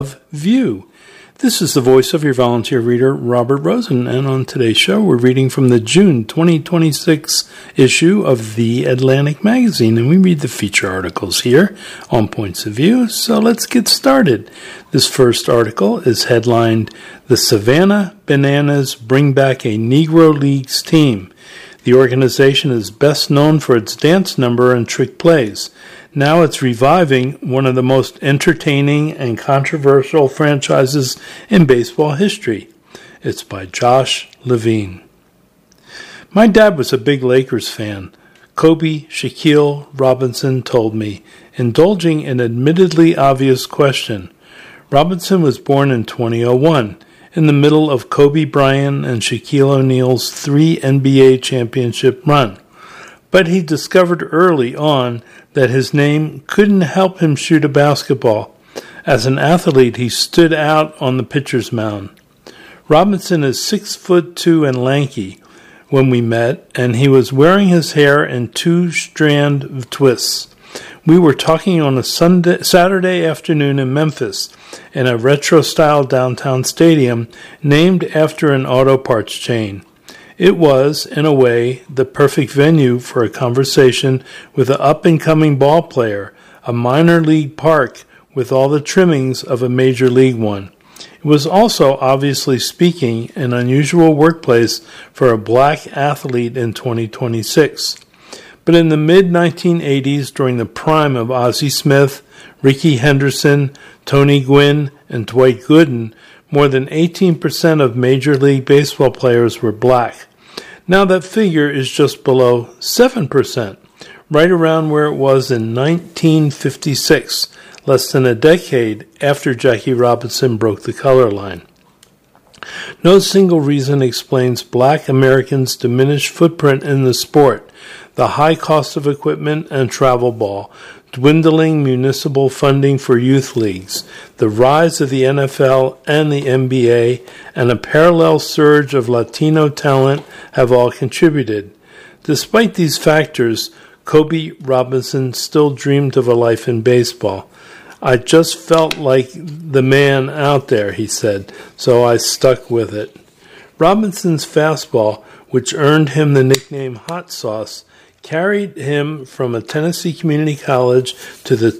View. This is the voice of your volunteer reader, Robert Rosen, and on today's show we're reading from the June 2026 issue of The Atlantic Magazine, and we read the feature articles here on Points of View, so let's get started. This first article is headlined, "The Savannah Bananas Bring Back a Negro Leagues Team." The organization is best known for its dance number and trick plays. Now it's reviving one of the most entertaining and controversial franchises in baseball history. It's by Josh Levine. My dad was a big Lakers fan. Kobe, Shaquille Robinson told me, indulging an admittedly obvious question. Robinson was born in 2001, in the middle of Kobe Bryant and Shaquille O'Neal's 3 NBA championship run. But he discovered early on that his name couldn't help him shoot a basketball. As an athlete, he stood out on the pitcher's mound. Robinson is 6'2" and lanky when we met, and he was wearing his hair in 2-strand twists. We were talking on a Saturday afternoon in Memphis in a retro-style downtown stadium named after an auto parts chain. It was, in a way, the perfect venue for a conversation with an up-and-coming ball player, a minor league park with all the trimmings of a major league one. It was also, obviously speaking, an unusual workplace for a black athlete in 2026. But in the mid-1980s, during the prime of Ozzie Smith, Rickey Henderson, Tony Gwynn, and Dwight Gooden, more than 18% of Major League Baseball players were black. Now that figure is just below 7%, right around where it was in 1956, less than a decade after Jackie Robinson broke the color line. No single reason explains black Americans' diminished footprint in the sport: the high cost of equipment and travel ball, dwindling municipal funding for youth leagues, the rise of the NFL and the NBA, and a parallel surge of Latino talent have all contributed. Despite these factors, Kobe Robinson still dreamed of a life in baseball. "I just felt like the man out there," he said, "so I stuck with it." Robinson's fastball, which earned him the nickname Hot Sauce, carried him from a Tennessee community college to the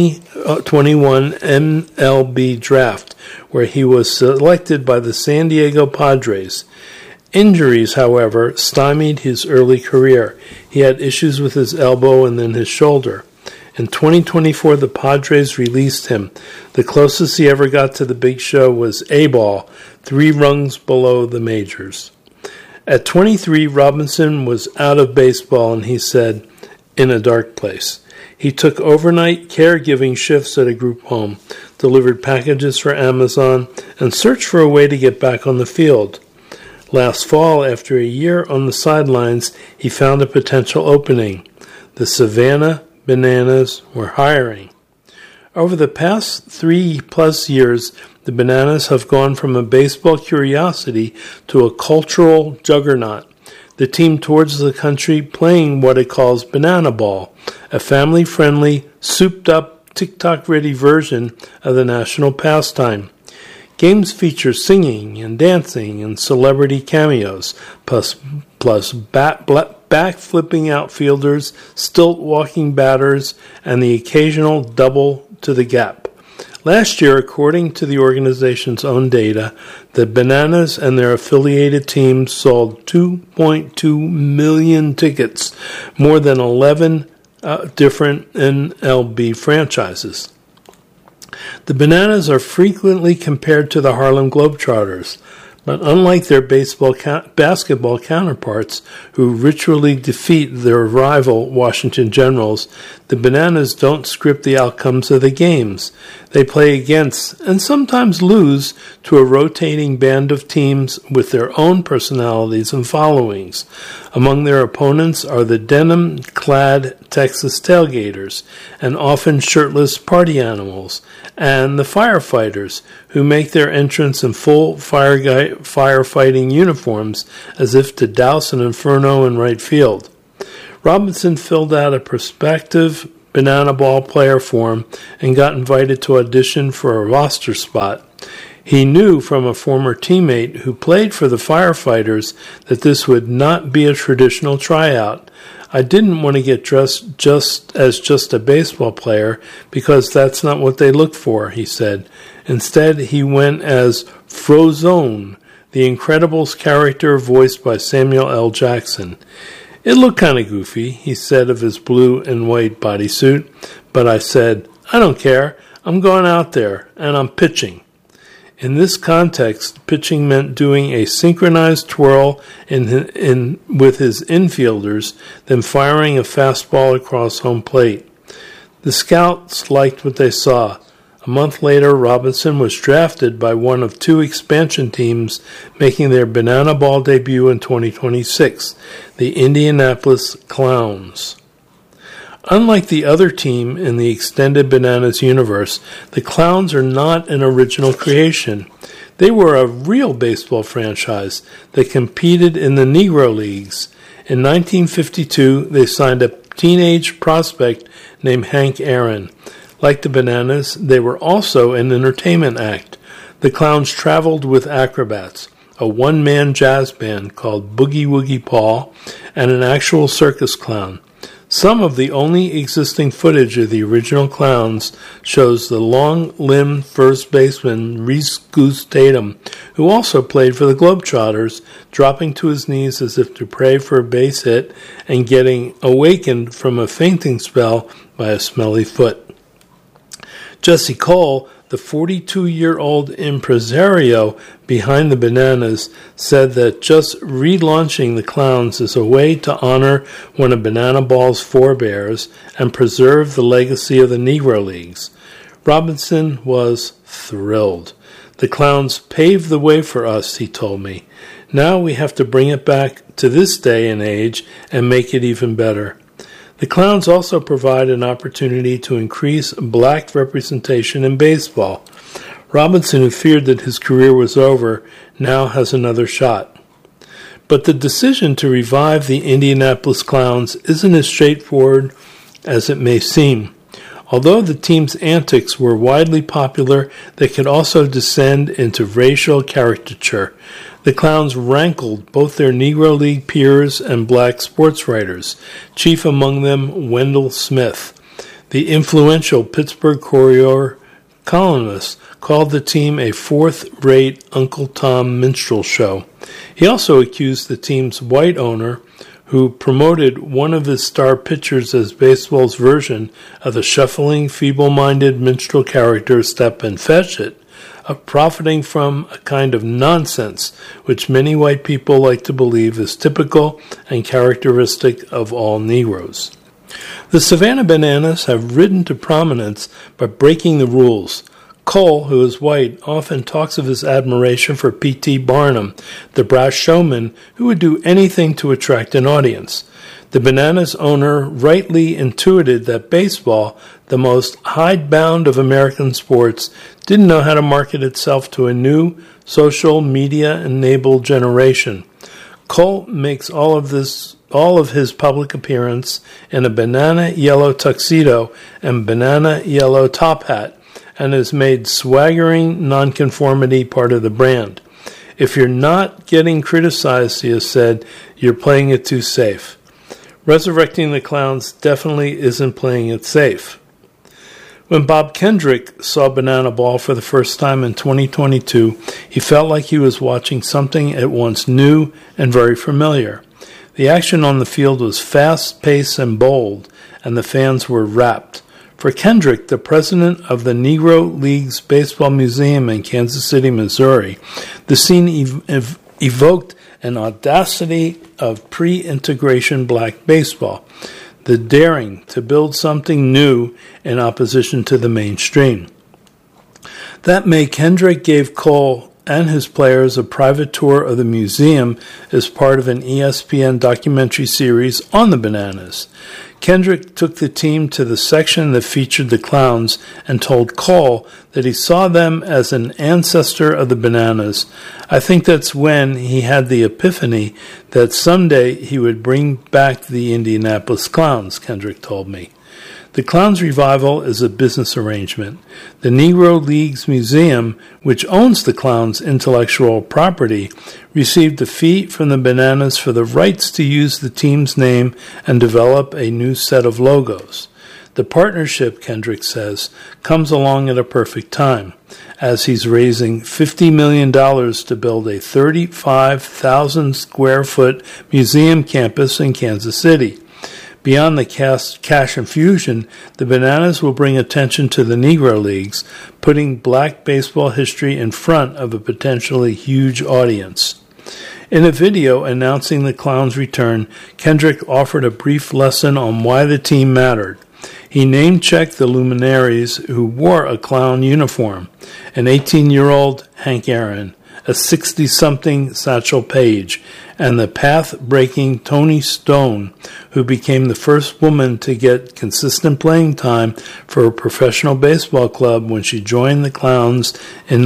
2021 MLB draft, where he was selected by the San Diego Padres. Injuries, however, stymied his early career. He had issues with his elbow and then his shoulder. In 2024, the Padres released him. The closest he ever got to the big show was A-ball, 3 rungs below the majors. At 23, Robinson was out of baseball, and he said, "in a dark place." He took overnight caregiving shifts at a group home, delivered packages for Amazon, and searched for a way to get back on the field. Last fall, after a year on the sidelines, he found a potential opening. The Savannah Bananas were hiring. Over the past 3+ years, the Bananas have gone from a baseball curiosity to a cultural juggernaut. The team tours the country playing what it calls banana ball, a family-friendly, souped-up, TikTok-ready version of the national pastime. Games feature singing and dancing and celebrity cameos, plus back-flipping outfielders, stilt-walking batters, and the occasional double to the gap. Last year, according to the organization's own data, the Bananas and their affiliated teams sold 2.2 million tickets, more than 11 different MLB franchises. The Bananas are frequently compared to the Harlem Globetrotters, but unlike their basketball counterparts, who ritually defeat their rival Washington Generals, the Bananas don't script the outcomes of the games. They play against, and sometimes lose, to a rotating band of teams with their own personalities and followings. Among their opponents are the denim-clad Texas tailgaters, and often shirtless party animals, and the firefighters, who make their entrance in full firefighting uniforms as if to douse an inferno in right field. Robinson filled out a prospective banana ball player form and got invited to audition for a roster spot. He knew from a former teammate who played for the Firefighters that this would not be a traditional tryout. I didn't want to get dressed just a baseball player because that's not what they look for, he said. Instead, he went as Frozone, the Incredibles character voiced by Samuel L. Jackson. It looked kind of goofy, he said of his blue and white bodysuit, but I said, I don't care. I'm going out there, and I'm pitching. In this context, pitching meant doing a synchronized twirl with his infielders, then firing a fastball across home plate. The scouts liked what they saw. A month later, Robinson was drafted by one of two expansion teams making their banana ball debut in 2026, the Indianapolis Clowns. Unlike the other team in the extended Bananas universe, the Clowns are not an original creation. They were a real baseball franchise that competed in the Negro Leagues. In 1952, they signed a teenage prospect named Hank Aaron. Like the Bananas, they were also an entertainment act. The Clowns traveled with acrobats, a one-man jazz band called Boogie Woogie Paul, and an actual circus clown. Some of the only existing footage of the original Clowns shows the long-limbed first baseman Reese Goose Tatum, who also played for the Globetrotters, dropping to his knees as if to pray for a base hit and getting awakened from a fainting spell by a smelly foot. Jesse Cole, the 42-year-old impresario behind the Bananas, said that just relaunching the Clowns is a way to honor one of Banana Ball's forebears and preserve the legacy of the Negro Leagues. Robinson was thrilled. The Clowns paved the way for us, he told me. Now we have to bring it back to this day and age and make it even better. The Clowns also provide an opportunity to increase black representation in baseball. Robinson, who feared that his career was over, now has another shot. But the decision to revive the Indianapolis Clowns isn't as straightforward as it may seem. Although the team's antics were widely popular, they could also descend into racial caricature. The Clowns rankled both their Negro League peers and black sports writers, chief among them Wendell Smith. The influential Pittsburgh Courier columnist called the team a fourth-rate Uncle Tom minstrel show. He also accused the team's white owner, who promoted one of his star pitchers as baseball's version of the shuffling, feeble-minded minstrel character Stepin Fetchit, of profiting from a kind of nonsense which many white people like to believe is typical and characteristic of all Negroes. The Savannah Bananas have risen to prominence by breaking the rules. Cole, who is white, often talks of his admiration for P.T. Barnum, the brash showman who would do anything to attract an audience. The Bananas owner rightly intuited that baseball, the most hidebound of American sports, didn't know how to market itself to a new, social media-enabled generation. Cole makes all of his public appearance in a banana yellow tuxedo and banana yellow top hat, and has made swaggering nonconformity part of the brand. If you're not getting criticized, he has said, you're playing it too safe. Resurrecting the Clowns definitely isn't playing it safe. When Bob Kendrick saw Banana Ball for the first time in 2022, he felt like he was watching something at once new and very familiar. The action on the field was fast-paced and bold, and the fans were rapt. For Kendrick, the president of the Negro Leagues Baseball Museum in Kansas City, Missouri, the scene evoked an audacity of pre-integration black baseball, the daring to build something new in opposition to the mainstream. That May, Kendrick gave Cole and his players a private tour of the museum as part of an ESPN documentary series on the Bananas. Kendrick took the team to the section that featured the Clowns and told Cole that he saw them as an ancestor of the Bananas. I think that's when he had the epiphany that someday he would bring back the Indianapolis Clowns, Kendrick told me. The Clowns revival is a business arrangement. The Negro Leagues Museum, which owns the Clowns' intellectual property, received a fee from the Bananas for the rights to use the team's name and develop a new set of logos. The partnership, Kendrick says, comes along at a perfect time, as he's raising $50 million to build a 35,000-square-foot museum campus in Kansas City. Beyond the cash infusion, the Bananas will bring attention to the Negro Leagues, putting black baseball history in front of a potentially huge audience. In a video announcing the Clowns' return, Kendrick offered a brief lesson on why the team mattered. He name-checked the luminaries who wore a clown uniform: an 18-year-old Hank Aaron, a 60-something Satchel Paige, and the path-breaking Toni Stone, who became the first woman to get consistent playing time for a professional baseball club when she joined the Clowns in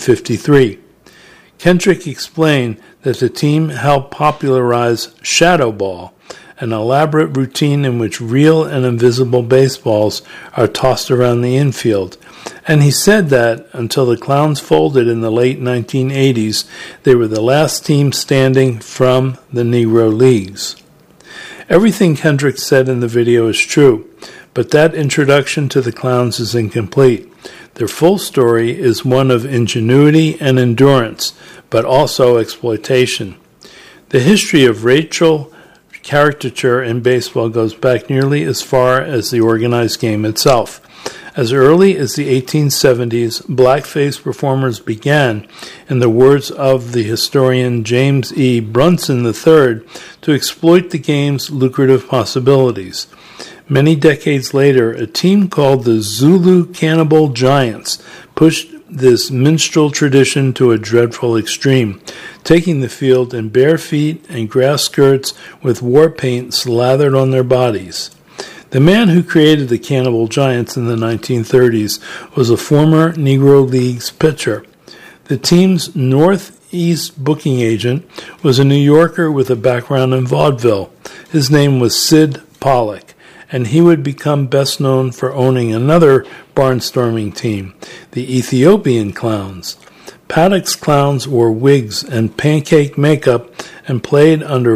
1953. Kendrick explained that the team helped popularize shadow ball, an elaborate routine in which real and invisible baseballs are tossed around the infield. And he said that, until the Clowns folded in the late 1980s, they were the last team standing from the Negro Leagues. Everything Kendrick said in the video is true, but that introduction to the Clowns is incomplete. Their full story is one of ingenuity and endurance, but also exploitation. The history of racial caricature in baseball goes back nearly as far as the organized game itself. As early as the 1870s, blackface performers began, in the words of the historian James E. Brunson III, to exploit the game's lucrative possibilities. Many decades later, a team called the Zulu Cannibal Giants pushed this minstrel tradition to a dreadful extreme, taking the field in bare feet and grass skirts with war paint slathered on their bodies. The man who created the Cannibal Giants in the 1930s was a former Negro Leagues pitcher. The team's Northeast booking agent was a New Yorker with a background in vaudeville. His name was Sid Pollock, and he would become best known for owning another barnstorming team, the Ethiopian Clowns. Paddock's Clowns wore wigs and pancake makeup and played under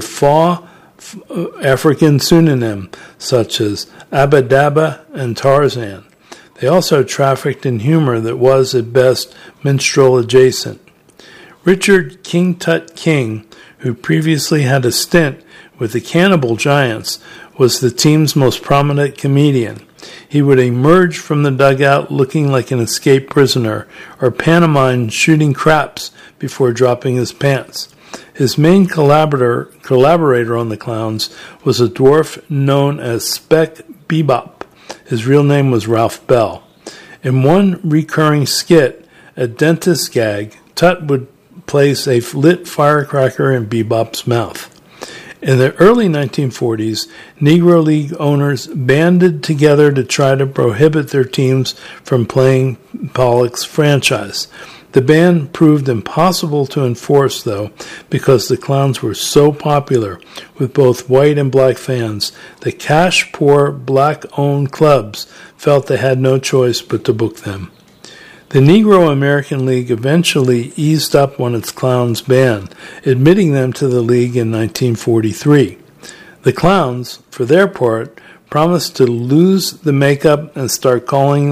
African pseudonyms such as Abba Dabba and Tarzan. They also trafficked in humor that was, at best, minstrel adjacent. Richard King Tut King, who previously had a stint with the Cannibal Giants, was the team's most prominent comedian. He would emerge from the dugout looking like an escaped prisoner, or pantomime shooting craps before dropping his pants. His main collaborator on the Clowns was a dwarf known as Spec Bebop. His real name was Ralph Bell. In one recurring skit, a dentist gag, Tut would place a lit firecracker in Bebop's mouth. In the early 1940s, Negro League owners banded together to try to prohibit their teams from playing Pollock's franchise. The ban proved impossible to enforce, though, because the Clowns were so popular with both white and black fans that cash-poor black-owned clubs felt they had no choice but to book them. The Negro American League eventually eased up on its Clowns ban, admitting them to the league in 1943. The Clowns, for their part, promised to lose the makeup and stop calling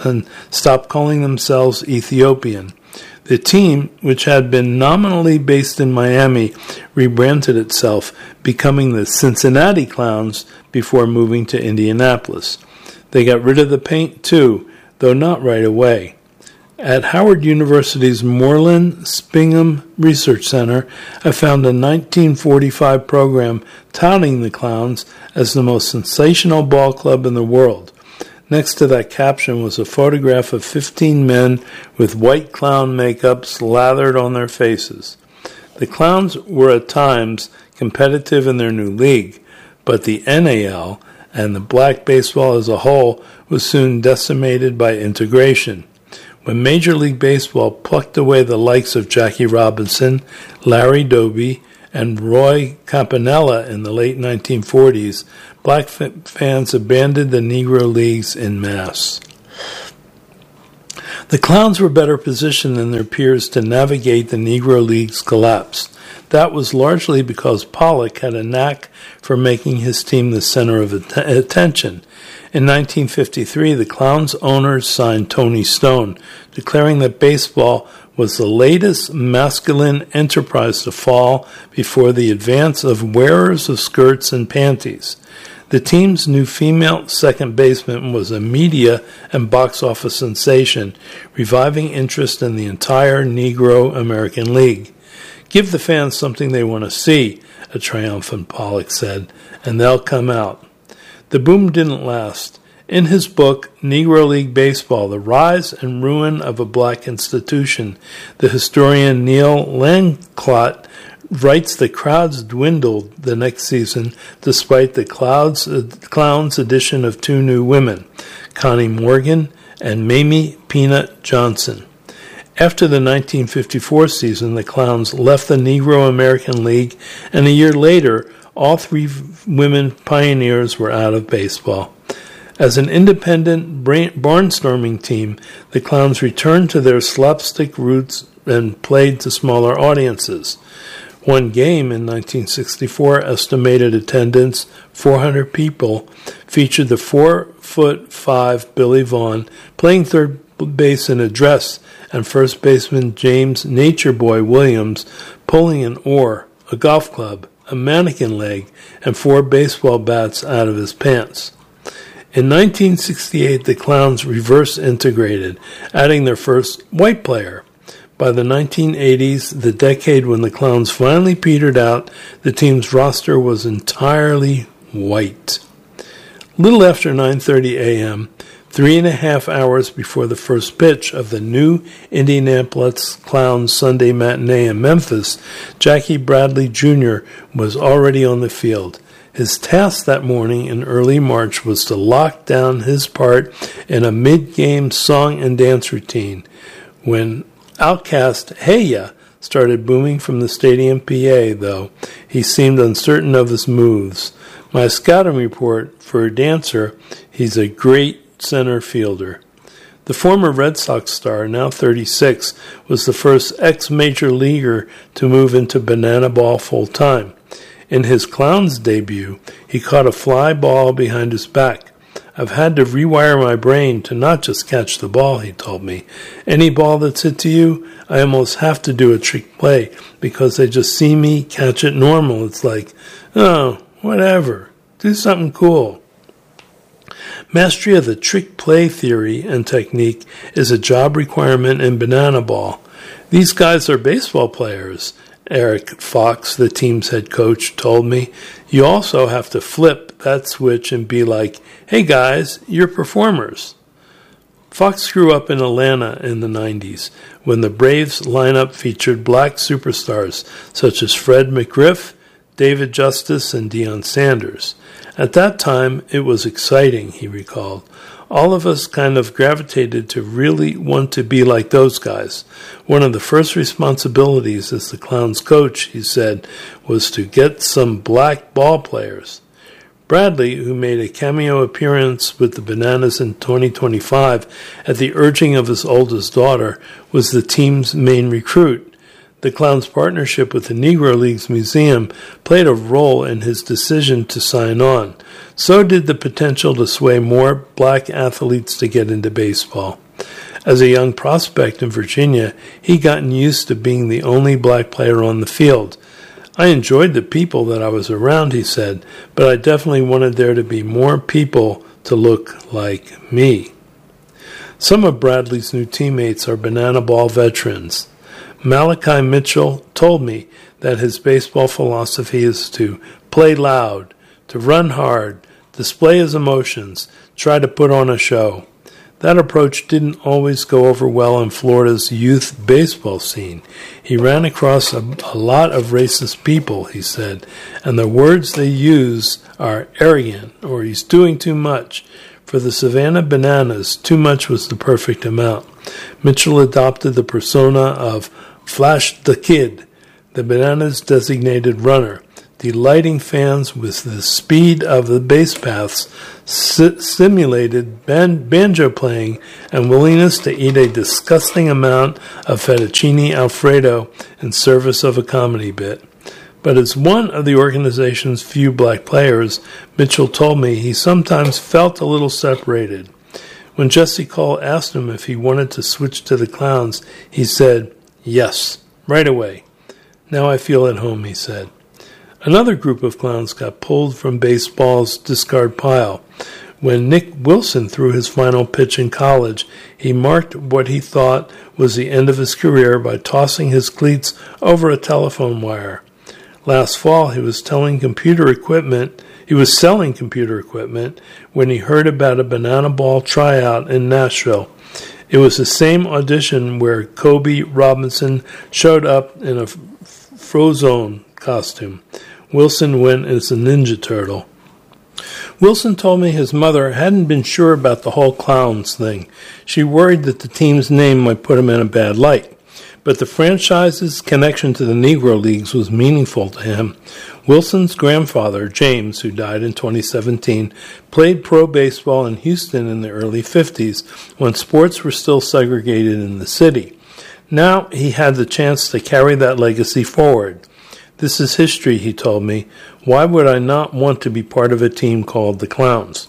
themselves Ethiopian. The team, which had been nominally based in Miami, rebranded itself, becoming the Cincinnati Clowns before moving to Indianapolis. They got rid of the paint too, though not right away. At Howard University's Moreland Spingham Research Center, I found a 1945 program touting the Clowns as the most sensational ball club in the world. Next to that caption was a photograph of 15 men with white clown makeup slathered on their faces. The Clowns were at times competitive in their new league, but the NAL and the black baseball as a whole was soon decimated by integration. When Major League Baseball plucked away the likes of Jackie Robinson, Larry Doby, and Roy Campanella in the late 1940s, black fans abandoned the Negro Leagues en masse. The Clowns were better positioned than their peers to navigate the Negro League's collapse. That was largely because Pollock had a knack for making his team the center of attention. In 1953, the Clowns owners signed Tony Stone, declaring that baseball was the latest masculine enterprise to fall before the advance of wearers of skirts and panties. The team's new female second baseman was a media and box office sensation, reviving interest in the entire Negro American League. "Give the fans something they want to see," a triumphant Pollock said, "and they'll come out." The boom didn't last. In his book, Negro League Baseball, The Rise and Ruin of a Black Institution, the historian Neil Langclot writes the crowds dwindled the next season despite the Clowns' addition of two new women, Connie Morgan and Mamie Peanut Johnson. After the 1954 season, the Clowns left the Negro American League, and a year later, all three women pioneers were out of baseball. As an independent barnstorming team, the Clowns returned to their slapstick roots and played to smaller audiences. One game in 1964, estimated attendance 400 people, featured the 4'5" Billy Vaughn playing third base in a dress and first baseman James Nature Boy Williams pulling an oar, a golf club, a mannequin leg, and 4 baseball bats out of his pants. In 1968, the Clowns reverse integrated, adding their first white player. By the 1980s, the decade when the Clowns finally petered out, the team's roster was entirely white. Little after 9:30 a.m., 3.5 hours before the first pitch of the new Indianapolis Clowns Sunday matinee in Memphis, Jackie Bradley Jr. was already on the field. His task that morning in early March was to lock down his part in a mid-game song and dance routine. When Outcast Hey Ya started booming from the stadium PA, though, he seemed uncertain of his moves. My scouting report, for a dancer, he's a great center fielder. The former Red Sox star, now 36, was the first ex-major leaguer to move into banana ball full-time. In his Clowns debut, he caught a fly ball behind his back. "I've had to rewire my brain to not just catch the ball," he told me. "Any ball that's hit to you, I almost have to do a trick play because they just see me catch it normal. It's like, oh, whatever, do something cool." Mastery of the trick play theory and technique is a job requirement in banana ball. "These guys are baseball players," Eric Fox, the team's head coach, told me. "You also have to flip that switch and be like, hey guys, you're performers." Fox grew up in Atlanta in the 90s, when the Braves lineup featured black superstars such as Fred McGriff, David Justice, and Deion Sanders. At that time, it was exciting, he recalled. All of us kind of gravitated to really want to be like those guys. One of the first responsibilities as the Clowns coach, he said, was to get some black ball players. Bradley, who made a cameo appearance with the Bananas in 2025 at the urging of his oldest daughter, was the team's main recruit. The Clowns' partnership with the Negro Leagues Museum played a role in his decision to sign on. So did the potential to sway more black athletes to get into baseball. As a young prospect in Virginia, he'd gotten used to being the only black player on the field. "I enjoyed the people that I was around," he said, "but I definitely wanted there to be more people to look like me." Some of Bradley's new teammates are banana ball veterans. Malachi Mitchell told me that his baseball philosophy is to play loud, to run hard, display his emotions, try to put on a show. That approach didn't always go over well in Florida's youth baseball scene. He ran across a lot of racist people, he said, and the words they use are arrogant or he's doing too much. For the Savannah Bananas, too much was the perfect amount. Mitchell adopted the persona of Flash the Kid, the Bananas designated runner, delighting fans with the speed of the base paths, simulated banjo playing, and willingness to eat a disgusting amount of fettuccine alfredo in service of a comedy bit. But as one of the organization's few black players, Mitchell told me he sometimes felt a little separated. When Jesse Cole asked him if he wanted to switch to the Clowns, he said, "Yes, right away. Now I feel at home," he said. Another group of clowns got pulled from baseball's discard pile. When Nick Wilson threw his final pitch in college, he marked what he thought was the end of his career by tossing his cleats over a telephone wire. Last fall, he was selling computer equipment when he heard about a banana ball tryout in Nashville. It was the same audition where Kobe Robinson showed up in a Frozone costume. Wilson went as a Ninja Turtle. Wilson told me his mother hadn't been sure about the whole Clowns thing. She worried that the team's name might put him in a bad light. But the franchise's connection to the Negro Leagues was meaningful to him. Wilson's grandfather, James, who died in 2017, played pro baseball in Houston in the early 50s when sports were still segregated in the city. Now he had the chance to carry that legacy forward. "This is history," he told me. "Why would I not want to be part of a team called the Clowns?"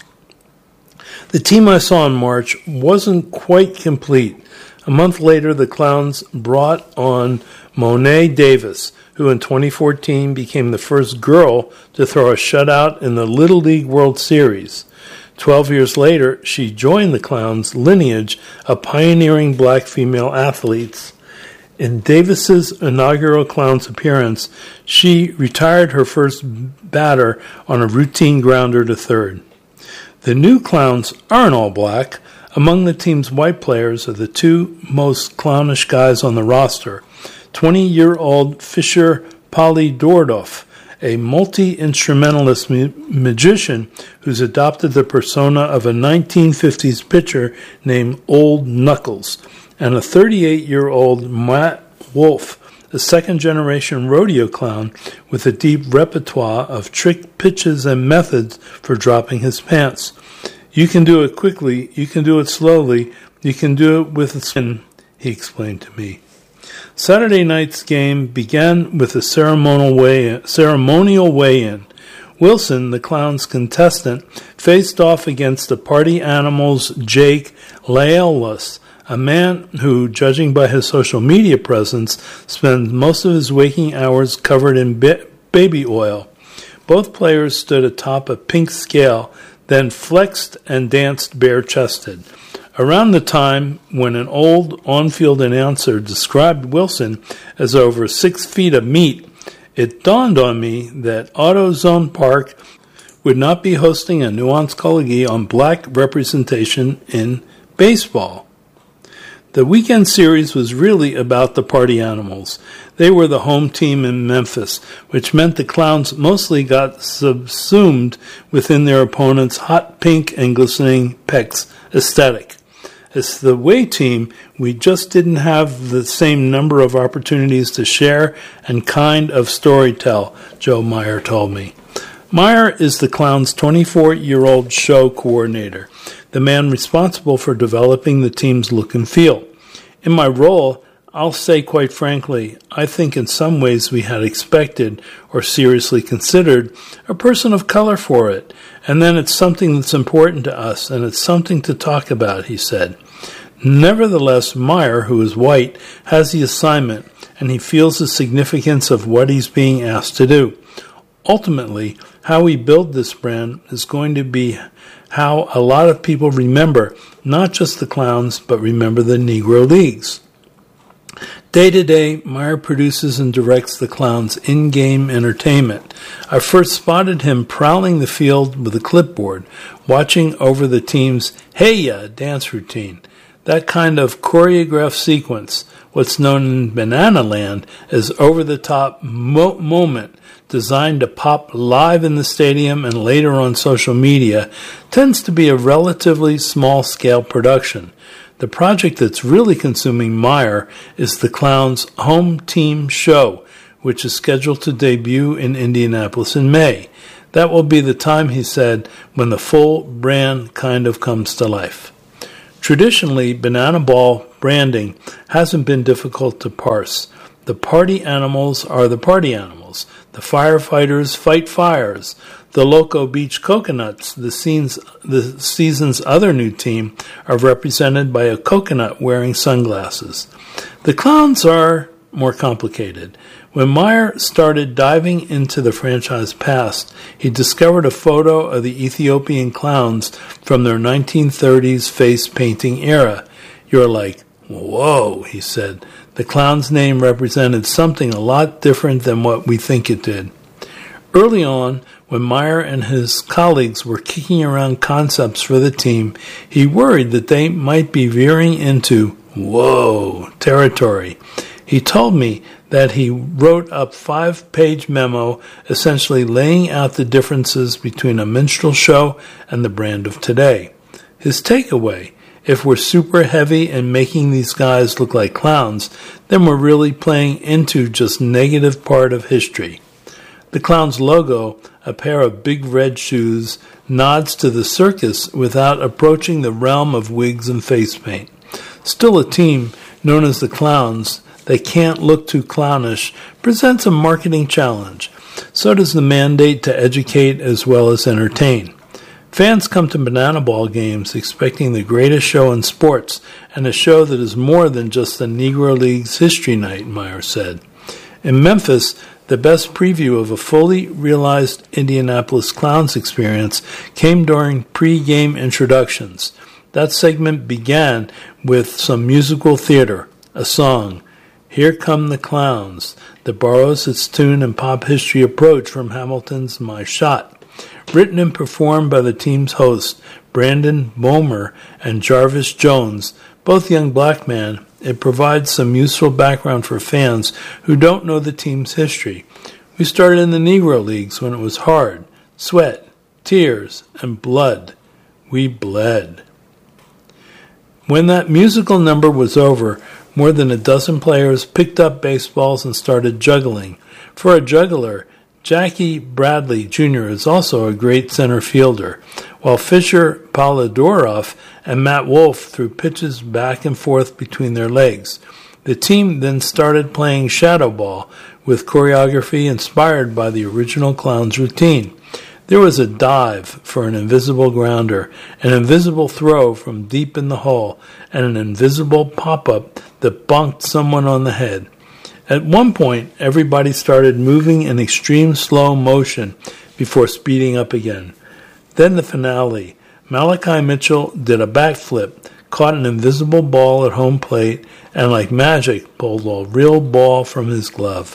The team I saw in March wasn't quite complete. A month later, the Clowns brought on Monet Davis, who in 2014 became the first girl to throw a shutout in the Little League World Series. 12 years later, she joined the Clowns' lineage of pioneering black female athletes. In Davis's inaugural Clowns appearance, she retired her first batter on a routine grounder to third. The new Clowns aren't all black. Among the team's white players are the two most clownish guys on the roster, 20-year-old Fisher Polydordoff, a multi-instrumentalist magician who's adopted the persona of a 1950s pitcher named Old Knuckles, and a 38-year-old Matt Wolf, a second-generation rodeo clown with a deep repertoire of trick pitches and methods for dropping his pants. "You can do it quickly, you can do it slowly, you can do it with a spin," he explained to me. Saturday night's game began with a ceremonial weigh-in. Wilson, the Clowns' contestant, faced off against the Party Animals' Jake Laelis, a man who, judging by his social media presence, spends most of his waking hours covered in baby oil. Both players stood atop a pink scale, then flexed and danced bare-chested. Around the time when an old on-field announcer described Wilson as over 6 feet of meat, it dawned on me that AutoZone Park would not be hosting a nuanced colloquy on black representation in baseball. The weekend series was really about the Party Animals. They were the home team in Memphis, which meant the Clowns mostly got subsumed within their opponent's hot pink and glistening pecs aesthetic. As the away team, we just didn't have the same number of opportunities to share and kind of storytell, Joe Meyer told me. Meyer is the Clowns' 24-year-old show coordinator, the man responsible for developing the team's look and feel. In my role, I'll say quite frankly, I think in some ways we had expected or seriously considered a person of color for it, and then it's something that's important to us, and it's something to talk about, he said. Nevertheless, Meyer, who is white, has the assignment, and he feels the significance of what he's being asked to do. Ultimately, how we build this brand is going to be how a lot of people remember not just the Clowns, but remember the Negro Leagues. Day to day, Meyer produces and directs the Clowns' in-game entertainment. I first spotted him prowling the field with a clipboard, watching over the team's "Hey Ya" dance routine. That kind of choreographed sequence, what's known in Banana Land as over-the-top moment, designed to pop live in the stadium and later on social media, tends to be a relatively small-scale production. The project that's really consuming Meyer is the Clowns' home team show, which is scheduled to debut in Indianapolis in May. That will be the time, he said, when the full brand kind of comes to life. Traditionally, Banana Ball branding hasn't been difficult to parse. The party animals are the party animals. The firefighters fight fires. The Loco Beach Coconuts, the season's other new team, are represented by a coconut wearing sunglasses. The clowns are more complicated. When Meyer started diving into the franchise past, he discovered a photo of the Ethiopian clowns from their 1930s face painting era. You're like, whoa, he said. The clown's name represented something a lot different than what we think it did. Early on, when Meyer and his colleagues were kicking around concepts for the team, he worried that they might be veering into whoa territory. He told me that he wrote a 5-page memo essentially laying out the differences between a minstrel show and the brand of today. His takeaway: if we're super heavy and making these guys look like clowns, then we're really playing into just negative part of history. The clown's logo, a pair of big red shoes, nods to the circus without approaching the realm of wigs and face paint. Still, a team known as the Clowns that can't look too clownish presents a marketing challenge. So does the mandate to educate as well as entertain. Fans come to Banana Ball games expecting the greatest show in sports and a show that is more than just the Negro League's History Night, Meyer said. In Memphis, the best preview of a fully realized Indianapolis Clowns experience came during pre-game introductions. That segment began with some musical theater, a song, Here Come the Clowns, that borrows its tune and pop history approach from Hamilton's My Shot. Written and performed by the team's hosts, Brandon Bomer and Jarvis Jones, both young black men, it provides some useful background for fans who don't know the team's history. We started in the Negro Leagues when it was hard, sweat, tears, and blood. We bled. When that musical number was over, more than a dozen players picked up baseballs and started juggling. For a juggler, Jackie Bradley Jr. is also a great center fielder, while Fisher Polidoroff and Matt Wolf threw pitches back and forth between their legs. The team then started playing shadow ball with choreography inspired by the original Clown's routine. There was a dive for an invisible grounder, an invisible throw from deep in the hole, and an invisible pop-up that bonked someone on the head. At one point, everybody started moving in extreme slow motion before speeding up again. Then the finale. Malachi Mitchell did a backflip, caught an invisible ball at home plate, and like magic, pulled a real ball from his glove.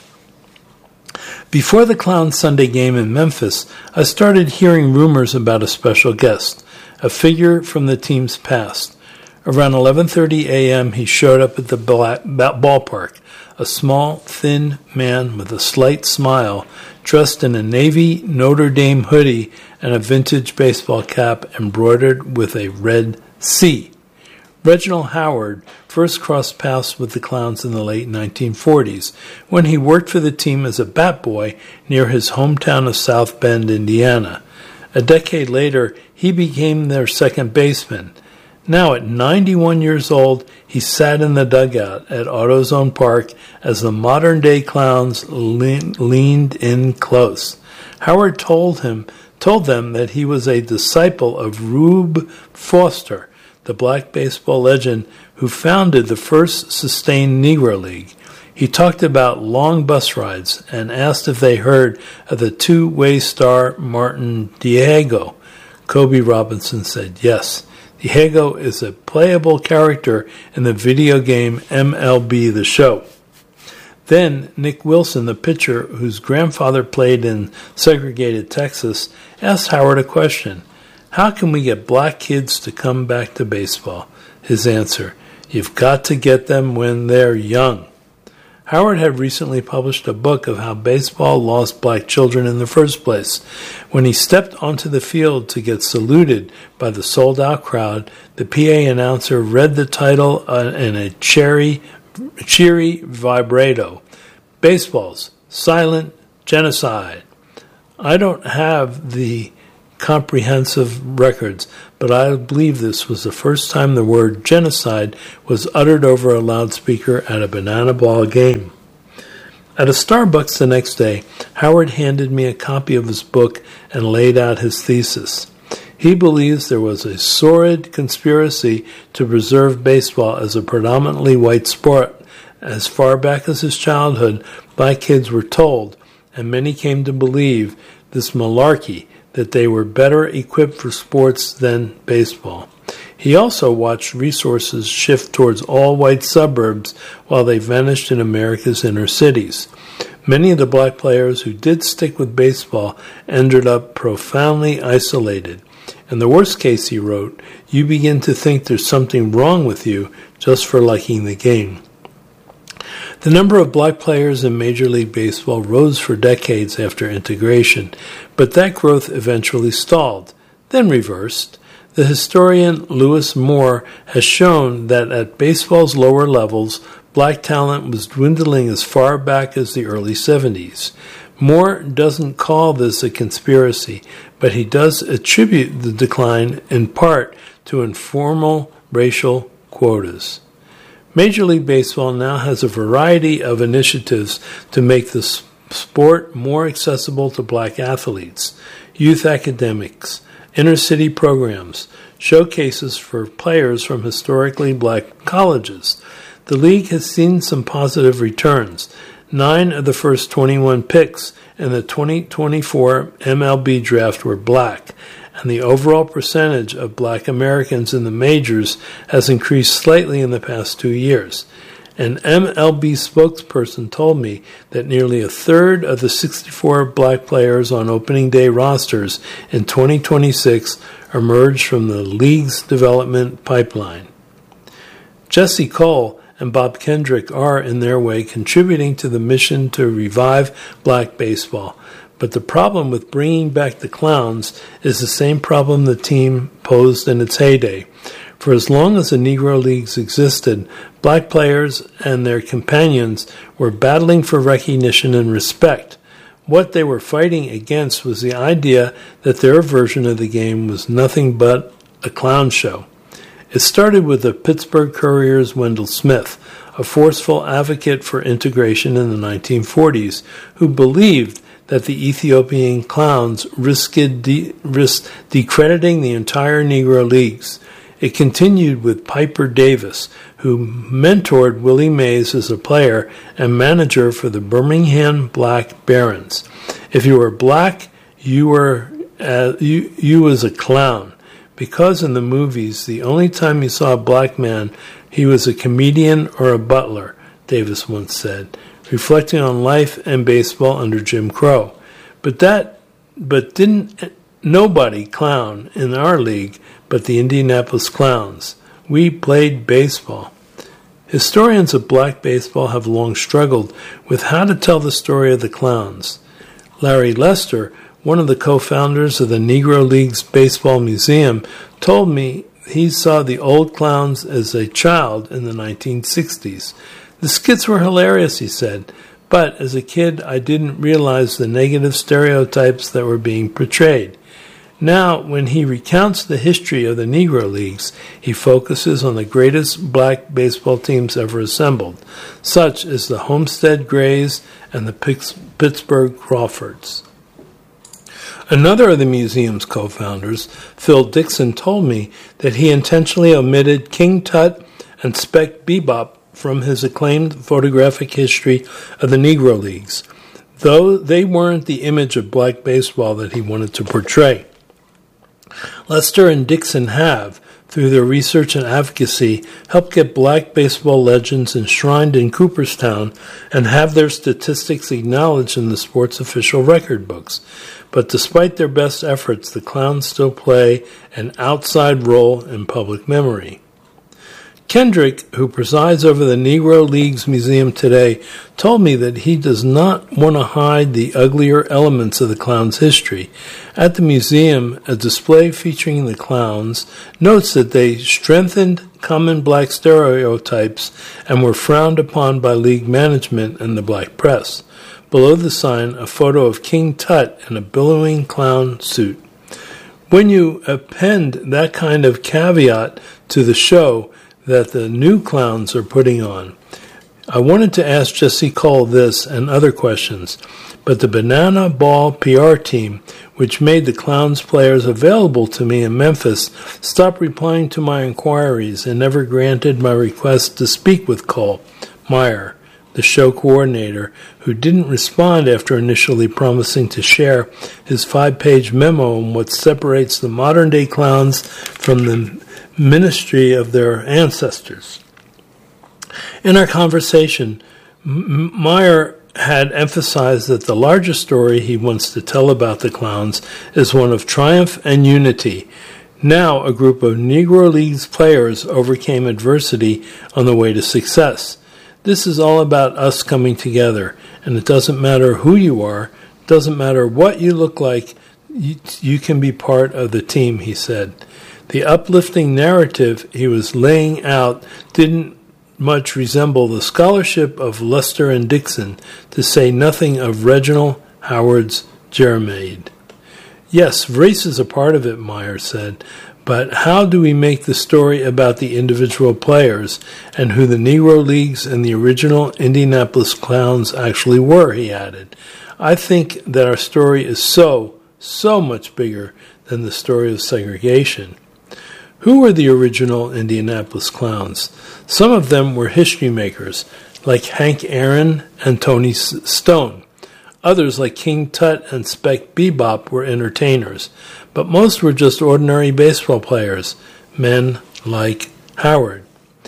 Before the Clown Sunday game in Memphis, I started hearing rumors about a special guest, a figure from the team's past. Around 11:30 a.m., he showed up at the ballpark, a small, thin man with a slight smile, dressed in a navy Notre Dame hoodie and a vintage baseball cap embroidered with a red C. Reginald Howard first crossed paths with the Clowns in the late 1940s, when he worked for the team as a bat boy near his hometown of South Bend, Indiana. A decade later, he became their second baseman. Now, at 91 years old, he sat in the dugout at AutoZone Park as the modern-day Clowns leaned in close. Howard told them that he was a disciple of Rube Foster, the black baseball legend who founded the first sustained Negro League. He talked about long bus rides and asked if they heard of the two-way star Martin Diego. Kobe Robinson said yes. Diego is a playable character in the video game MLB The Show. Then Nick Wilson, the pitcher whose grandfather played in segregated Texas, asked Howard a question. How can we get black kids to come back to baseball? His answer, you've got to get them when they're young. Howard had recently published a book of how baseball lost black children in the first place. When he stepped onto the field to get saluted by the sold-out crowd, the PA announcer read the title in a cheery vibrato. Baseball's silent genocide. I don't have the comprehensive records, but I believe this was the first time the word genocide was uttered over a loudspeaker at a banana ball game. At a Starbucks the next day, Howard handed me a copy of his book and laid out his thesis. He believes there was a sordid conspiracy to preserve baseball as a predominantly white sport. As far back as his childhood, black kids were told, and many came to believe this malarkey, that they were better equipped for sports than baseball. He also watched resources shift towards all-white suburbs while they vanished in America's inner cities. Many of the black players who did stick with baseball ended up profoundly isolated. In the worst case, he wrote, you begin to think there's something wrong with you just for liking the game. The number of black players in Major League Baseball rose for decades after integration, but that growth eventually stalled, then reversed. The historian Lewis Moore has shown that at baseball's lower levels, black talent was dwindling as far back as the early 70s. Moore doesn't call this a conspiracy, but he does attribute the decline in part to informal racial quotas. Major League Baseball now has a variety of initiatives to make the sport more accessible to black athletes, youth academics, inner-city programs, showcases for players from historically black colleges. The league has seen some positive returns. 9 of the first 21 picks in the 2024 MLB draft were black, and the overall percentage of black Americans in the majors has increased slightly in the past 2 years. An MLB spokesperson told me that nearly a third of the 64 black players on opening day rosters in 2026 emerged from the league's development pipeline. Jesse Cole and Bob Kendrick are, in their way, contributing to the mission to revive black baseball. But the problem with bringing back the clowns is the same problem the team posed in its heyday. For as long as the Negro Leagues existed, black players and their companions were battling for recognition and respect. What they were fighting against was the idea that their version of the game was nothing but a clown show. It started with the Pittsburgh Courier's Wendell Smith, a forceful advocate for integration in the 1940s, who believed that the Ethiopian clowns risked decrediting the entire Negro Leagues. It continued with Piper Davis, who mentored Willie Mays as a player and manager for the Birmingham Black Barons. If you were black, you was a clown, because in the movies, the only time you saw a black man, he was a comedian or a butler, Davis once said, reflecting on life and baseball under Jim Crow. But didn't nobody clown in our league but the Indianapolis Clowns. We played baseball. Historians of black baseball have long struggled with how to tell the story of the clowns. Larry Lester, one of the co-founders of the Negro Leagues Baseball Museum, told me he saw the old clowns as a child in the 1960s. The skits were hilarious, he said, but as a kid I didn't realize the negative stereotypes that were being portrayed. Now, when he recounts the history of the Negro Leagues, he focuses on the greatest black baseball teams ever assembled, such as the Homestead Grays and the Pittsburgh Crawfords. Another of the museum's co-founders, Phil Dixon, told me that he intentionally omitted King Tut and Spec Bebop from his acclaimed photographic history of the Negro Leagues, though they weren't the image of black baseball that he wanted to portray. Lester and Dixon have, through their research and advocacy, helped get black baseball legends enshrined in Cooperstown and have their statistics acknowledged in the sport's official record books. But despite their best efforts, the clowns still play an outside role in public memory. Kendrick, who presides over the Negro Leagues Museum today, told me that he does not want to hide the uglier elements of the clown's history. At the museum, a display featuring the clowns notes that they strengthened common black stereotypes and were frowned upon by league management and the black press. Below the sign, a photo of King Tut in a billowing clown suit. When you append that kind of caveat to the show that the new clowns are putting on, I wanted to ask Jesse Cole this and other questions, but the Banana Ball PR team, which made the Clowns players available to me in Memphis, stopped replying to my inquiries and never granted my request to speak with Cole Meyer, the show coordinator, who didn't respond after initially promising to share his 5-page memo on what separates the modern-day clowns from the ministry of their ancestors. In our conversation, Meyer had emphasized that the larger story he wants to tell about the clowns is one of triumph and unity. Now, a group of Negro Leagues players overcame adversity on the way to success. This is all about us coming together, and it doesn't matter who you are, it doesn't matter what you look like, you can be part of the team, he said. The uplifting narrative he was laying out didn't much resemble the scholarship of Lester and Dixon, to say nothing of Reginald Howard's Jermaid. Yes, race is a part of it, Meyer said, but how do we make the story about the individual players and who the Negro Leagues and the original Indianapolis Clowns actually were, he added. I think that our story is so much bigger than the story of segregation. Who were the original Indianapolis Clowns? Some of them were history makers, like Hank Aaron and Tony Stone. Others, like King Tut and Spec Bebop, were entertainers. But most were just ordinary baseball players, men like Howard.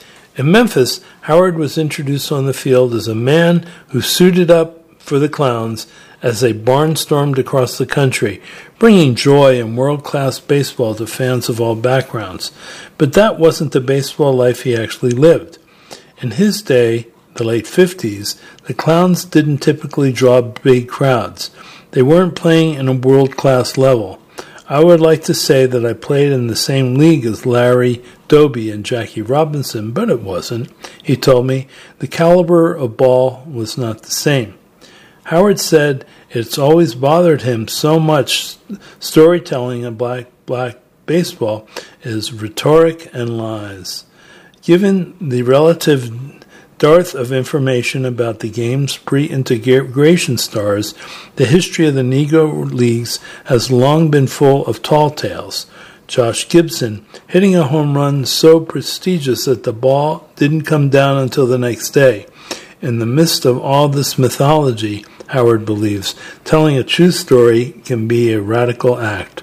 In Memphis, Howard was introduced on the field as a man who suited up for the Clowns as they barnstormed across the country, bringing joy and world-class baseball to fans of all backgrounds. But that wasn't the baseball life he actually lived. In his day, the late 50s, the Clowns didn't typically draw big crowds. They weren't playing in a world-class level. I would like to say that I played in the same league as Larry Doby and Jackie Robinson, but it wasn't. He told me the caliber of ball was not the same. Howard said it's always bothered him so much storytelling in black baseball is rhetoric and lies. Given the relative dearth of information about the game's pre-integration stars, the history of the Negro Leagues has long been full of tall tales. Josh Gibson hitting a home run so prestigious that the ball didn't come down until the next day. In the midst of all this mythology, Howard believes, telling a true story can be a radical act.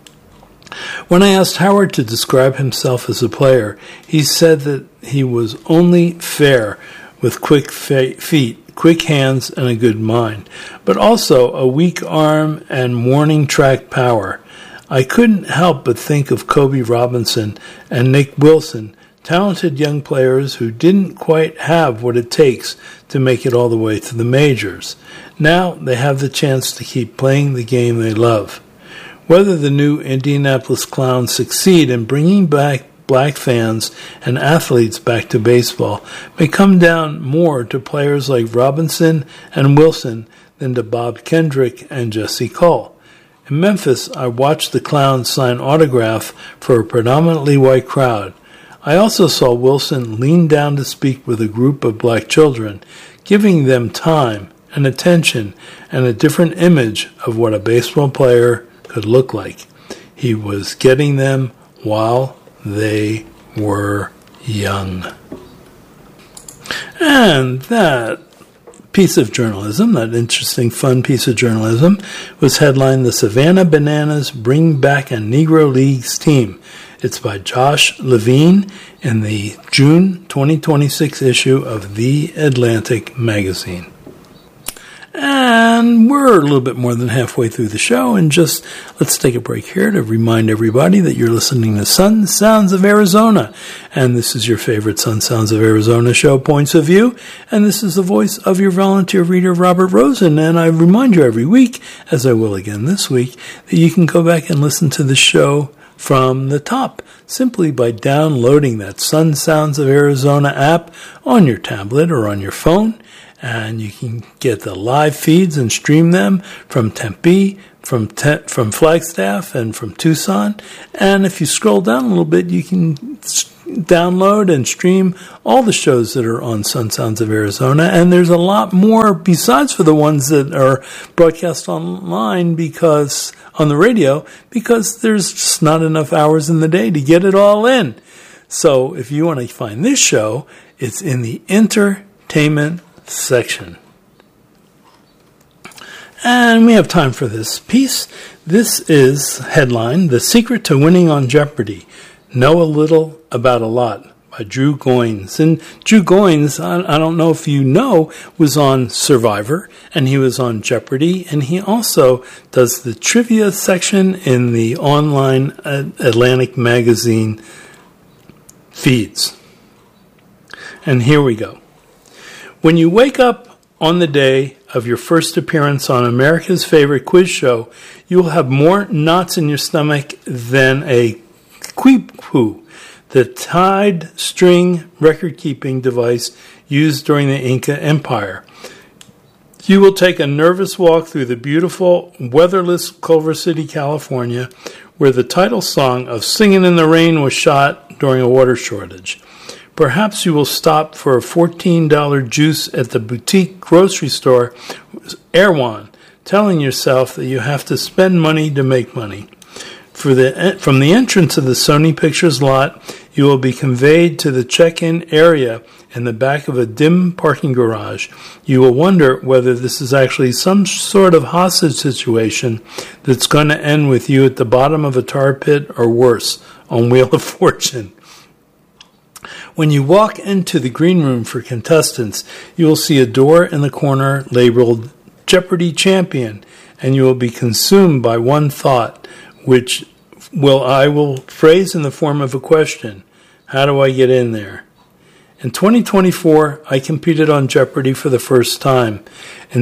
When I asked Howard to describe himself as a player, he said that he was only fair with quick feet, quick hands, and a good mind, but also a weak arm and morning track power. I couldn't help but think of Kobe Robinson and Nick Wilson, talented young players who didn't quite have what it takes to make it all the way to the majors. Now they have the chance to keep playing the game they love. Whether the new Indianapolis Clowns succeed in bringing back black fans and athletes back to baseball may come down more to players like Robinson and Wilson than to Bob Kendrick and Jesse Cole. In Memphis, I watched the Clowns sign autographs for a predominantly white crowd. I also saw Wilson lean down to speak with a group of black children, giving them time and attention and a different image of what a baseball player could look like. He was getting them while they were young. And that piece of journalism, that interesting, fun piece of journalism, was headlined "The Savannah Bananas Bring Back a Negro Leagues Team." It's by Josh Levine in the June 2026 issue of The Atlantic magazine. And we're a little bit more than halfway through the show, and just let's take a break here to remind everybody that you're listening to Sun Sounds of Arizona. And this is your favorite Sun Sounds of Arizona show, Points of View. And this is the voice of your volunteer reader, Robert Rosen. And I remind you every week, as I will again this week, that you can go back and listen to the show from the top simply by downloading that Sun Sounds of Arizona app on your tablet or on your phone. And you can get the live feeds and stream them from Tempe, from Flagstaff, and from Tucson. And if you scroll down a little bit, you can download and stream all the shows that are on Sun Sounds of Arizona. And there's a lot more besides for the ones that are broadcast online on the radio, because there's just not enough hours in the day to get it all in. So if you want to find this show, it's in the entertainment section. And we have time for this piece. This is headline, The Secret to Winning on Jeopardy! Know a Little About a Lot by Drew Goines. And Drew Goines, I don't know if you know, was on Survivor, and he was on Jeopardy, and he also does the trivia section in the online Atlantic Magazine feeds. And here we go. When you wake up on the day of your first appearance on America's favorite quiz show, you will have more knots in your stomach than a quipu, the tied string record-keeping device used during the Inca Empire. You will take a nervous walk through the beautiful, weatherless Culver City, California, where the title song of Singin' in the Rain was shot during a water shortage. Perhaps you will stop for a $14 juice at the boutique grocery store, Erewhon, telling yourself that you have to spend money to make money. From the entrance of the Sony Pictures lot, you will be conveyed to the check-in area in the back of a dim parking garage. You will wonder whether this is actually some sort of hostage situation that's going to end with you at the bottom of a tar pit or worse, on Wheel of Fortune. When you walk into the green room for contestants, you will see a door in the corner labeled Jeopardy Champion, and you will be consumed by one thought, which I will phrase in the form of a question. How do I get in there? In 2024, I competed on Jeopardy for the first time. In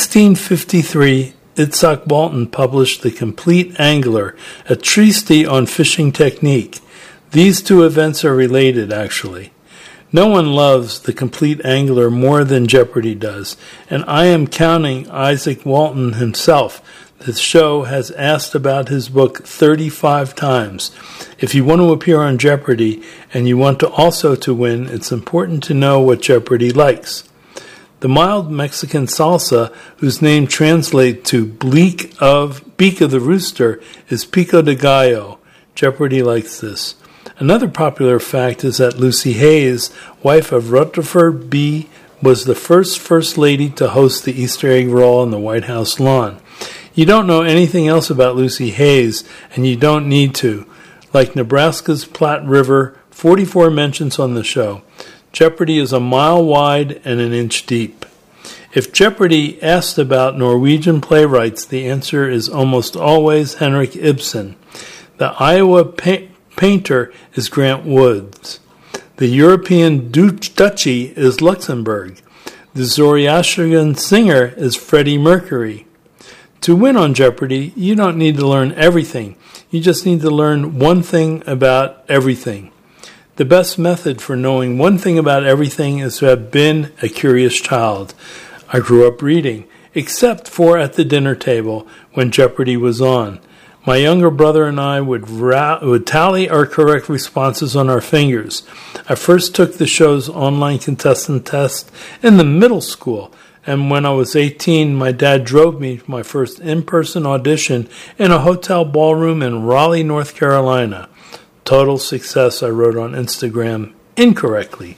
1653, Itzhak Walton published The Complete Angler, a treatise on fishing technique. These two events are related, actually. No one loves The Complete Angler more than Jeopardy does, and I am counting Isaac Walton himself. The show has asked about his book 35 times. If you want to appear on Jeopardy and you want to also to win, it's important to know what Jeopardy likes. The mild Mexican salsa, whose name translates to beak of the rooster, is pico de gallo. Jeopardy likes this. Another popular fact is that Lucy Hayes, wife of Rutherford B., was the first lady to host the Easter egg roll on the White House lawn. You don't know anything else about Lucy Hayes, and you don't need to. Like Nebraska's Platte River, 44 mentions on the show. Jeopardy is a mile wide and an inch deep. If Jeopardy asked about Norwegian playwrights, the answer is almost always Henrik Ibsen. The Iowa painter is Grant Woods. The European duchy is Luxembourg. The Zoroastrian singer is Freddie Mercury. To win on Jeopardy, you don't need to learn everything. You just need to learn one thing about everything. The best method for knowing one thing about everything is to have been a curious child. I grew up reading, except for at the dinner table when Jeopardy was on. My younger brother and I would tally our correct responses on our fingers. I first took the show's online contestant test in the middle school, and when I was 18, my dad drove me to my first in-person audition in a hotel ballroom in Raleigh, North Carolina. Total success, I wrote on Instagram, incorrectly.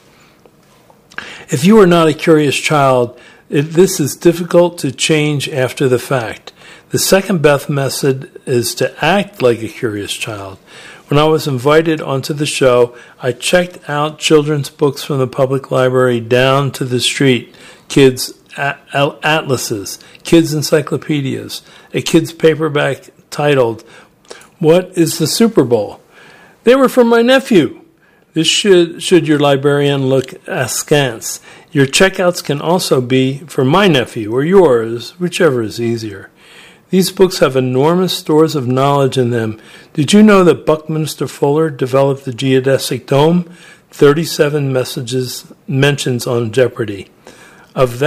If you are not a curious child, this is difficult to change after the fact. The second best method is to act like a curious child. When I was invited onto the show, I checked out children's books from the public library down to the street. Kids atlases, kids' encyclopedias, a kid's paperback titled, "What is the Super Bowl?" They were from my nephew. This should your librarian look askance. Your checkouts can also be for my nephew or yours, whichever is easier. These books have enormous stores of knowledge in them. Did you know that Buckminster Fuller developed the geodesic dome? 37 mentions on Jeopardy. Of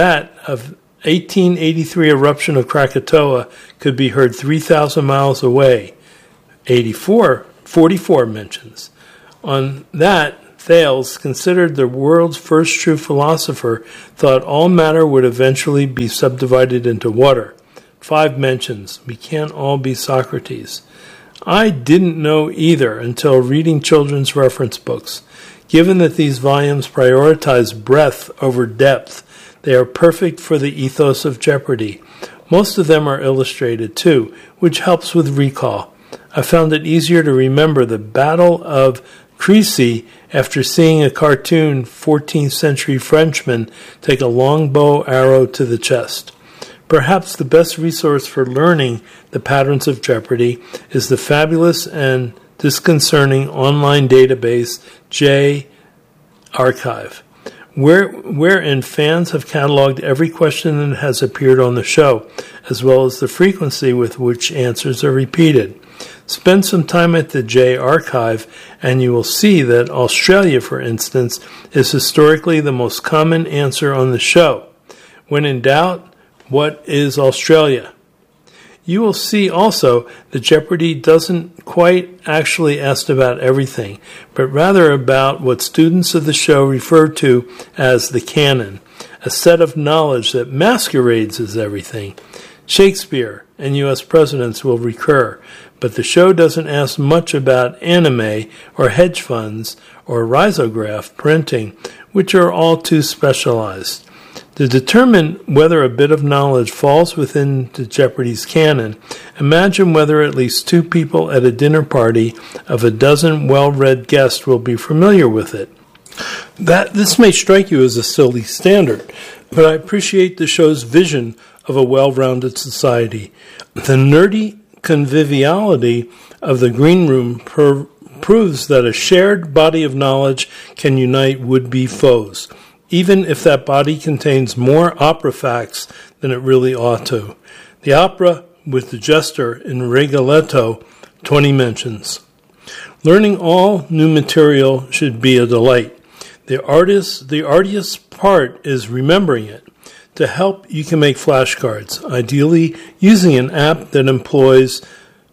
1883 eruption of Krakatoa could be heard 3,000 miles away. 44 mentions. On that, Thales, considered the world's first true philosopher, thought all matter would eventually be subdivided into water. 5 mentions. We can't all be Socrates. I didn't know either until reading children's reference books. Given that these volumes prioritize breadth over depth, they are perfect for the ethos of Jeopardy! Most of them are illustrated, too, which helps with recall. I found it easier to remember the Battle of Crécy after seeing a cartoon 14th century Frenchman take a longbow arrow to the chest. Perhaps the best resource for learning the patterns of Jeopardy is the fabulous and disconcerting online database J-Archive, wherein fans have cataloged every question that has appeared on the show, as well as the frequency with which answers are repeated. Spend some time at the J-Archive, and you will see that Australia, for instance, is historically the most common answer on the show. When in doubt, what is Australia? You will see also that Jeopardy doesn't quite actually ask about everything, but rather about what students of the show refer to as the canon, a set of knowledge that masquerades as everything. Shakespeare and U.S. presidents will recur, but the show doesn't ask much about anime or hedge funds or risograph printing, which are all too specialized. To determine whether a bit of knowledge falls within the Jeopardy's canon, imagine whether at least 2 people at a dinner party of a dozen well-read guests will be familiar with it. This may strike you as a silly standard, but I appreciate the show's vision of a well-rounded society. The nerdy conviviality of the green room proves that a shared body of knowledge can unite would-be foes, even if that body contains more opera facts than it really ought to. The opera with the jester in Rigoletto, 20 mentions. Learning all new material should be a delight. The arduous part is remembering it. To help, you can make flashcards, ideally using an app that employs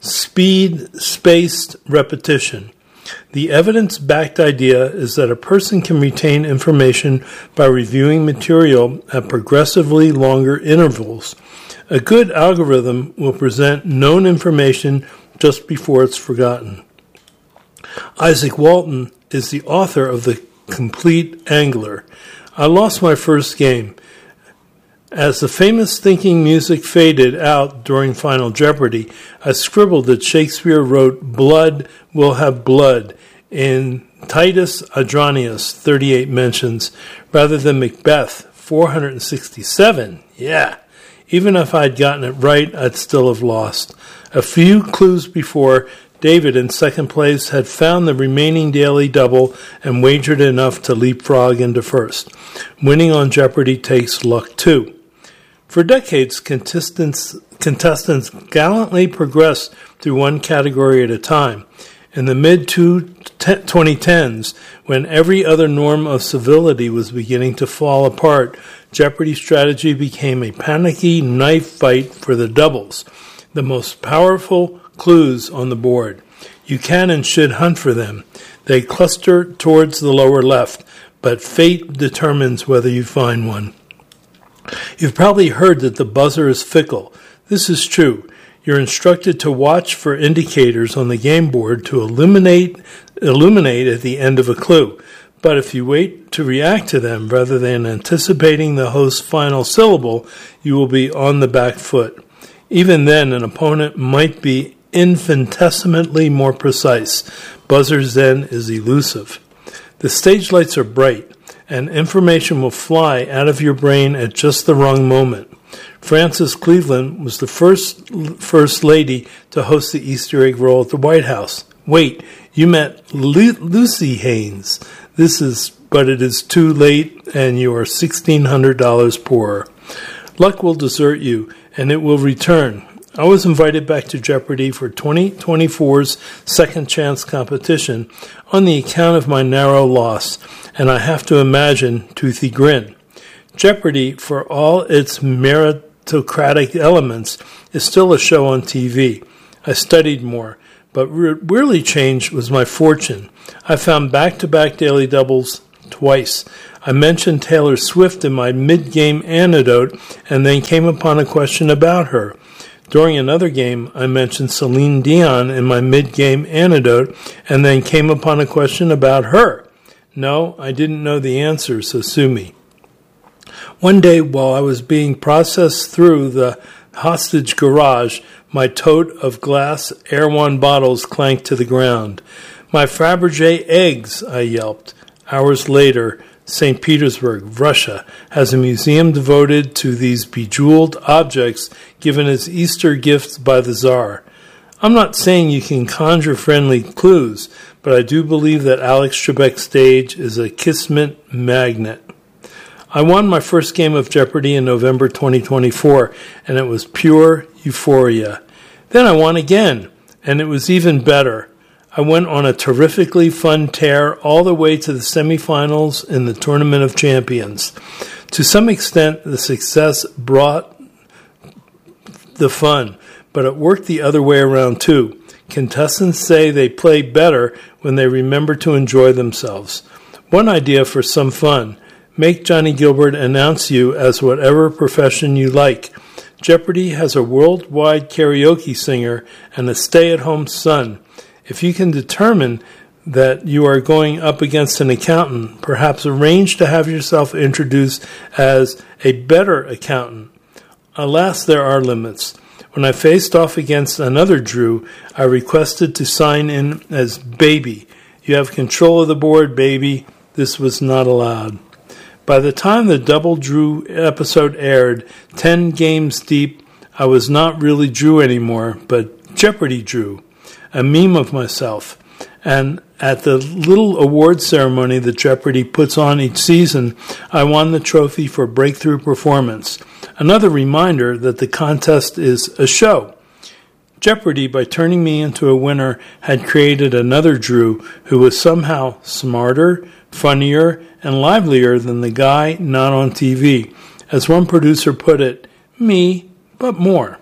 spaced repetition. The evidence-backed idea is that a person can retain information by reviewing material at progressively longer intervals. A good algorithm will present known information just before it's forgotten. Isaac Walton is the author of The Complete Angler. I lost my first game. As the famous thinking music faded out during Final Jeopardy, I scribbled that Shakespeare wrote "Blood will have blood" in Titus Andronicus, 38 mentions, rather than Macbeth, 467. Yeah. Even if I'd gotten it right, I'd still have lost. A few clues before, David, in second place, had found the remaining daily double and wagered enough to leapfrog into first. Winning on Jeopardy takes luck, too. For decades, contestants gallantly progressed through one category at a time. In the mid-2010s, when every other norm of civility was beginning to fall apart, Jeopardy strategy became a panicky knife fight for the doubles, the most powerful clues on the board. You can and should hunt for them. They cluster towards the lower left, but fate determines whether you find one. You've probably heard that the buzzer is fickle. This is true. You're instructed to watch for indicators on the game board to illuminate at the end of a clue. But if you wait to react to them rather than anticipating the host's final syllable, you will be on the back foot. Even then, an opponent might be infinitesimally more precise. Buzzer Zen is elusive. The stage lights are bright. and information will fly out of your brain at just the wrong moment. Frances Cleveland was the first lady to host the Easter egg roll at the White House. Wait, you met Lucy Haynes. But it is too late, and you are $1,600 poorer. Luck will desert you, and it will return. I was invited back to Jeopardy for 2024's Second Chance competition on the account of my narrow loss, and I have to imagine toothy grin. Jeopardy, for all its meritocratic elements, is still a show on TV. I studied more, but what really changed was my fortune. I found back-to-back daily doubles twice. I mentioned Taylor Swift in my mid-game anecdote and then came upon a question about her. During another game, I mentioned Celine Dion in my mid-game anecdote and then came upon a question about her. No, I didn't know the answer, so sue me. One day, while I was being processed through the hostage garage, my tote of glass Air One bottles clanked to the ground. "My Fabergé eggs," I yelped. Hours later, St. Petersburg, Russia, has a museum devoted to these bejeweled objects given as Easter gifts by the Tsar. I'm not saying you can conjure friendly clues, but I do believe that Alex Trebek's stage is a kismet magnet. I won my first game of Jeopardy in November 2024, and it was pure euphoria. Then I won again, and it was even better. I went on a terrifically fun tear all the way to the semifinals in the Tournament of Champions. To some extent, the success brought the fun, but it worked the other way around too. Contestants say they play better when they remember to enjoy themselves. One idea for some fun: make Johnny Gilbert announce you as whatever profession you like. Jeopardy has a worldwide karaoke singer and a stay-at-home son. If you can determine that you are going up against an accountant, perhaps arrange to have yourself introduced as a better accountant. Alas, there are limits. When I faced off against another Drew, I requested to sign in as Baby. You have control of the board, baby. This was not allowed. By the time the Double Drew episode aired, 10 games deep, I was not really Drew anymore, but Jeopardy Drew, a meme of myself. And at the little award ceremony that Jeopardy puts on each season, I won the trophy for breakthrough performance. Another reminder that the contest is a show. Jeopardy, by turning me into a winner, had created another Drew who was somehow smarter, funnier, and livelier than the guy not on TV. As one producer put it, me, but more.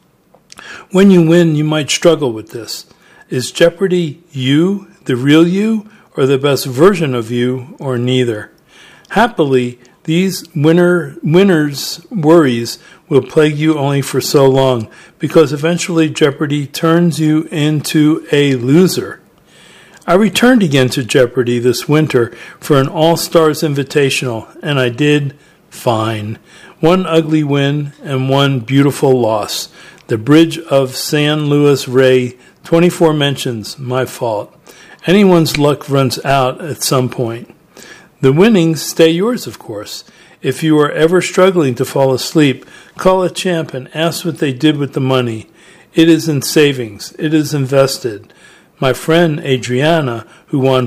When you win, you might struggle with this. Is Jeopardy you, the real you, or the best version of you, or neither? Happily, these winners' worries will plague you only for so long, because eventually Jeopardy turns you into a loser. I returned again to Jeopardy this winter for an All-Stars Invitational, and I did fine. One ugly win and one beautiful loss. The Bridge of San Luis Rey, 24 mentions, my fault. Anyone's luck runs out at some point. The winnings stay yours, of course. If you are ever struggling to fall asleep, call a champ and ask what they did with the money. It is in savings. It is invested. My friend Adriana, who won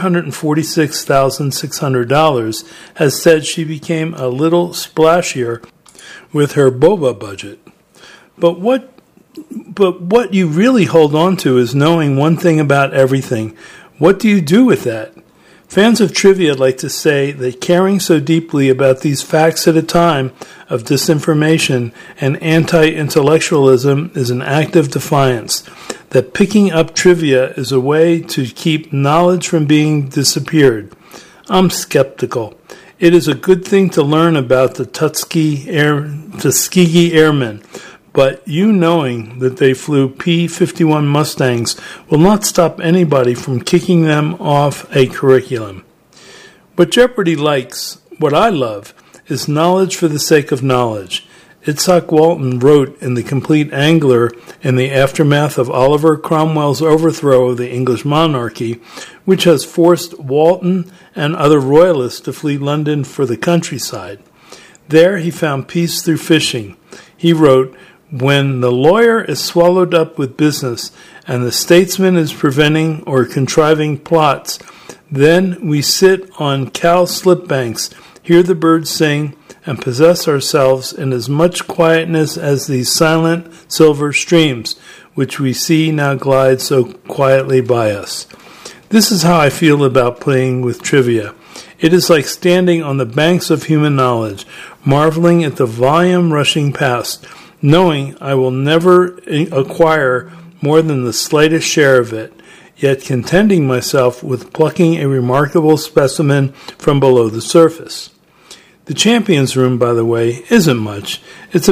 $446,600, has said she became a little splashier with her boba budget. But what you really hold on to is knowing one thing about everything. What do you do with that? Fans of trivia like to say that caring so deeply about these facts at a time of disinformation and anti-intellectualism is an act of defiance, that picking up trivia is a way to keep knowledge from being disappeared. I'm skeptical. It is a good thing to learn about the Tuskegee Airmen, but you knowing that they flew P-51 Mustangs will not stop anybody from kicking them off a curriculum. What Jeopardy likes, what I love, is knowledge for the sake of knowledge. Itzhak Walton wrote in The Complete Angler in the aftermath of Oliver Cromwell's overthrow of the English monarchy, which has forced Walton and other royalists to flee London for the countryside. There he found peace through fishing. He wrote, "When the lawyer is swallowed up with business and the statesman is preventing or contriving plots, then we sit on cowslip banks, hear the birds sing, and possess ourselves in as much quietness as these silent silver streams, which we see now glide so quietly by us." This is how I feel about playing with trivia. It is like standing on the banks of human knowledge, marveling at the volume rushing past, knowing I will never acquire more than the slightest share of it, yet contenting myself with plucking a remarkable specimen from below the surface. The Champions Room, by the way, isn't much. It's